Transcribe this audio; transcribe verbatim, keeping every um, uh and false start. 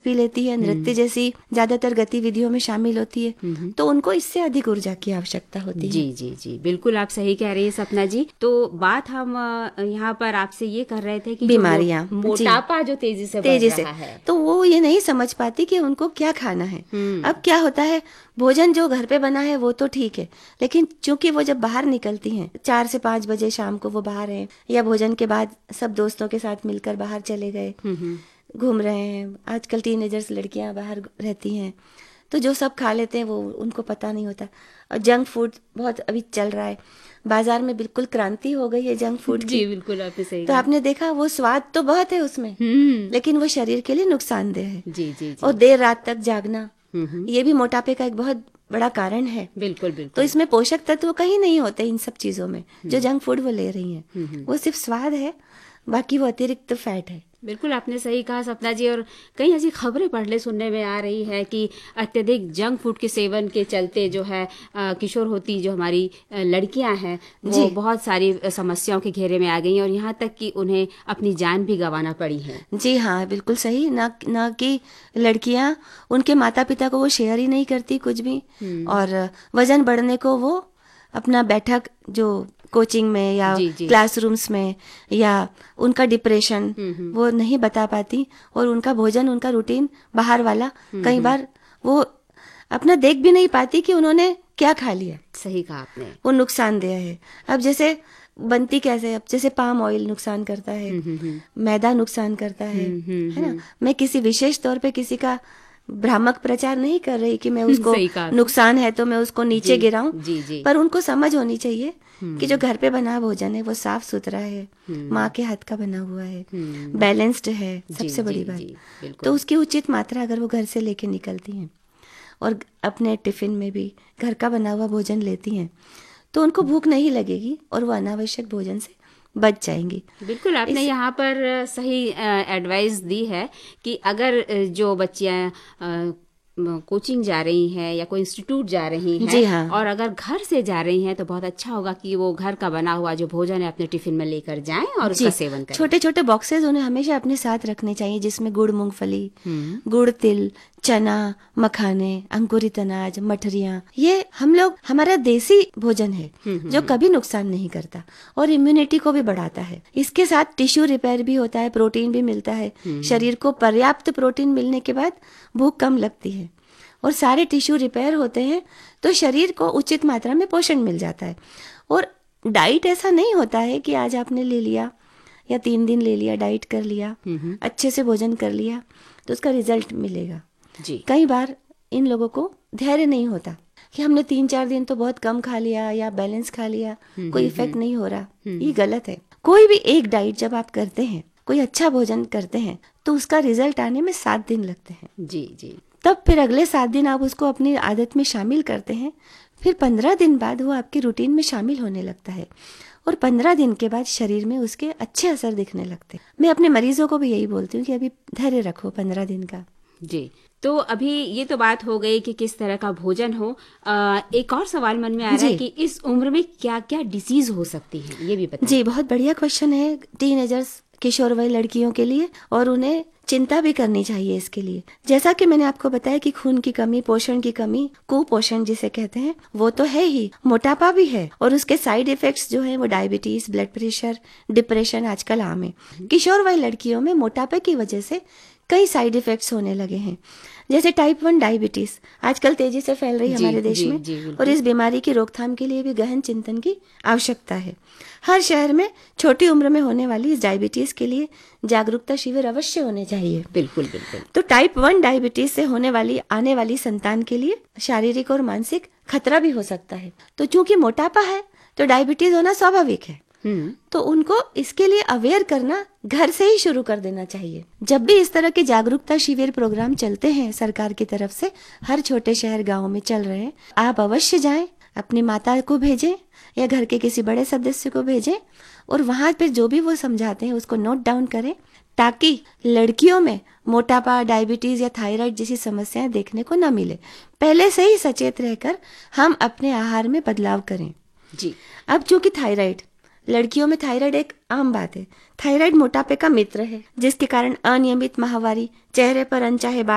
P लेती है, नृत्य जैसी ज्यादातर गतिविधियों में शामिल होती है, तो उनको इससे अधिक ऊर्जा की आवश्यकता होती है। जी जी जी, बिल्कुल आप सही कह रही हैं सपना जी। तो बात हम यहाँ पर आपसे ये कर रहे थे कि बीमारियां, मोटापा जो तेजी से तेजी बढ़ से रहा है, तो वो ये नहीं समझ पाती कि उनको क्या खाना है। अब क्या होता है, भोजन जो घर पे बना है वो तो ठीक है, लेकिन चूंकि वो जब बाहर निकलती हैं, चार से पांच बजे शाम को वो बाहर हैं, या भोजन के बाद सब दोस्तों के साथ मिलकर बाहर चले गए, घूम रहे हैं। आजकल टीनेजर्स लड़कियां बाहर रहती हैं, तो जो सब खा लेते हैं वो उनको पता नहीं होता। और जंक फूड बहुत अभी चल रहा है, बाजार में बिल्कुल क्रांति हो गई है जंक फूड की। जी बिल्कुल आपने सही तो आपने देखा, वो स्वाद तो बहुत है उसमें, लेकिन वो शरीर के लिए नुकसानदेह है। जी जी जी। और देर रात तक जागना, ये भी मोटापे का एक बहुत बड़ा कारण है। बिल्कुल बिल्कुल। तो इसमें पोषक तत्व कहीं नहीं होते इन सब चीजों में जो जंक फूड वो ले रही हैं। वो सिर्फ स्वाद है, बाकी वो अतिरिक्त फैट है। बिल्कुल आपने सही कहा सपना जी। और कई ऐसी खबरें पढ़ने सुनने में आ रही है कि अत्यधिक जंक फूड के सेवन के चलते जो है किशोर होती जो हमारी लड़कियां हैं वो बहुत सारी समस्याओं के घेरे में आ गई और यहाँ तक कि उन्हें अपनी जान भी गंवाना पड़ी है। जी हाँ, बिल्कुल सही। ना ना कि लड़कियां उनके माता पिता को वो शेयर ही नहीं करती कुछ भी, और वजन बढ़ने को वो अपना बैठक जो कोचिंग में या क्लासरूम्स में या उनका डिप्रेशन वो नहीं बता पाती, और उनका भोजन, उनका रूटीन बाहर वाला कई बार वो अपना देख भी नहीं पाती कि उन्होंने क्या खा लिया। सही कहा आपने, वो नुकसानदेह है। अब जैसे बनती कैसे, अब जैसे पाम ऑयल नुकसान करता है, मैदा नुकसान करता है, है ना। मैं किसी विशेष तौर पे किसी का भ्रामक प्रचार नहीं कर रही कि मैं उसको नुकसान है तो मैं उसको नीचे गिराऊं, पर उनको समझ होनी चाहिए कि जो घर पे बना भोजन है वो साफ सुथरा है, माँ के हाथ का बना हुआ है, बैलेंस्ड है, सबसे बड़ी बात। तो उसकी उचित मात्रा अगर वो घर से लेके निकलती हैं और अपने टिफिन में भी घर का बना हुआ भोजन लेती हैं, तो उनको भूख नहीं लगेगी और वो अनावश्यक भोजन से बच जाएंगी। बिल्कुल आपने यहाँ पर सही एडवाइस दी है कि अगर जो बच्चियाँ कोचिंग जा रही हैं या कोई इंस्टीट्यूट जा रही हैं, जी हाँ, और अगर घर से जा रही हैं तो बहुत अच्छा होगा कि वो घर का बना हुआ जो भोजन है अपने टिफिन में लेकर जाएं और उसका सेवन करें। छोटे छोटे बॉक्सेस उन्हें हमेशा अपने साथ रखने चाहिए, जिसमें गुड़ मूंगफली, गुड़ तिल, चना, मखाने, अंकुरित अनाज, मठरियाँ, ये हम लोग हमारा देसी भोजन है जो कभी नुकसान नहीं करता और इम्यूनिटी को भी बढ़ाता है। इसके साथ टिश्यू रिपेयर भी होता है, प्रोटीन भी मिलता है। शरीर को पर्याप्त प्रोटीन मिलने के बाद भूख कम लगती है और सारे टिश्यू रिपेयर होते हैं, तो शरीर को उचित मात्रा में पोषण मिल जाता है। और डाइट ऐसा नहीं होता है कि आज आपने ले लिया या तीन दिन ले लिया, डाइट कर लिया, अच्छे से भोजन कर लिया तो उसका रिजल्ट मिलेगा। जी। कई बार इन लोगों को धैर्य नहीं होता कि हमने तीन चार दिन तो बहुत कम खा लिया या बैलेंस खा लिया, कोई इफेक्ट नहीं हो रहा। ये गलत है। कोई भी एक डाइट जब आप करते हैं, कोई अच्छा भोजन करते हैं, तो उसका रिजल्ट आने में सात दिन लगते हैं। जी जी। तब फिर अगले सात दिन आप उसको अपनी आदत में शामिल करते हैं, फिर पंद्रह दिन बाद वो आपके रूटीन में शामिल होने लगता है और पंद्रह दिन के बाद शरीर में उसके अच्छे असर दिखने लगते हैं। मैं अपने मरीजों को भी यही बोलती हूँ कि अभी धैर्य रखो पंद्रह दिन का। जी। तो अभी ये तो बात हो गई कि किस तरह का भोजन हो। आ, एक और सवाल मन में आ रहा है कि इस उम्र में क्या क्या डिसीज हो सकती है, ये भी बताएं। जी, बहुत बढ़िया क्वेश्चन है टीनेजर्स, किशोर वय लड़कियों के लिए, और उन्हें चिंता भी करनी चाहिए इसके लिए। जैसा कि मैंने आपको बताया कि खून की कमी, पोषण की कमी, कुपोषण जिसे कहते हैं, वो तो है ही, मोटापा भी है और उसके साइड इफेक्ट्स जो है वो डायबिटीज, ब्लड प्रेशर, डिप्रेशन आजकल आम है। किशोर वय लड़कियों में मोटापे की वजह से कई साइड इफेक्ट्स होने लगे हैं, जैसे टाइप वन डायबिटीज आजकल तेजी से फैल रही है हमारे देश जी, में जी, और इस बीमारी की रोकथाम के लिए भी गहन चिंतन की आवश्यकता है। हर शहर में छोटी उम्र में होने वाली इस डायबिटीज के लिए जागरूकता शिविर अवश्य होने चाहिए। बिल्कुल बिल्कुल। तो टाइप वन डायबिटीज से होने वाली आने वाली संतान के लिए शारीरिक और मानसिक खतरा भी हो सकता है। तो चूंकि मोटापा है तो डायबिटीज होना स्वाभाविक है, तो उनको इसके लिए अवेयर करना घर से ही शुरू कर देना चाहिए। जब भी इस तरह के जागरूकता शिविर प्रोग्राम चलते हैं सरकार की तरफ से, हर छोटे शहर गांव में चल रहे हैं, आप अवश्य जाएं, अपनी माता को भेजें या घर के किसी बड़े सदस्य को भेजें और वहां पे जो भी वो समझाते हैं उसको नोट डाउन करें, ताकि लड़कियों में मोटापा, डायबिटीज या थायराइड जैसी समस्याएं देखने को न मिले। पहले से ही सचेत रहकर हम अपने आहार में बदलाव करें। जी। अब चूंकि थायराइड, लड़कियों में थायराइड एक आम बात है। थायराइड मोटापे का मित्र है, जिसके कारण अनियमित माहवारी, चेहरे पर अनचाहे